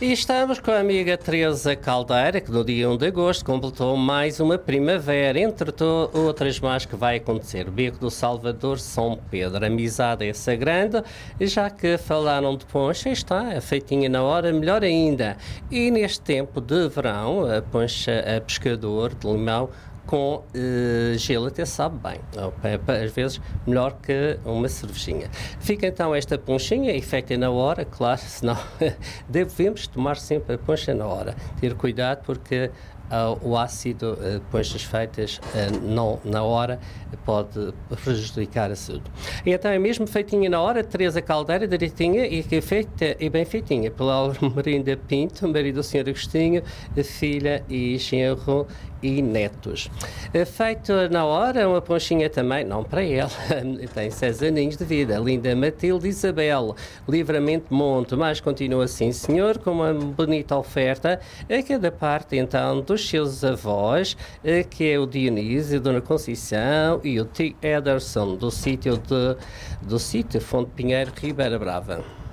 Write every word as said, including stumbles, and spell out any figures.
E estamos com a amiga Teresa Caldeira, que no dia um de agosto completou mais uma primavera, entre to- outras mais que vai acontecer. O Beco do Salvador, São Pedro. A amizade é sagrada, já que falaram de poncha, está feitinha na hora, melhor ainda. E neste tempo de verão, a poncha a pescador de limão com uh, gelo até sabe bem, às vezes melhor que uma cervejinha. Fica então esta ponchinha e feita na hora, claro, senão devemos tomar sempre a poncha na hora. Ter cuidado porque uh, o ácido de uh, ponchas feitas uh, não, na hora pode prejudicar a saúde. E então é mesmo feitinha na hora, Teresa Caldeira, direitinha e, que feita, e bem feitinha pela Marinda Pinto, marido do senhor Agostinho, filha e genro e netos. Feito na hora, uma ponchinha também, não para ela, tem seis aninhos de vida, linda Matilde Isabel, Livramento Monte, mas continua assim, senhor, com uma bonita oferta a cada parte, então, dos seus avós, que é o Dionísio, a Dona Conceição e o T. Ederson, do sítio de, do sítio Fonte Pinheiro, Ribeira Brava.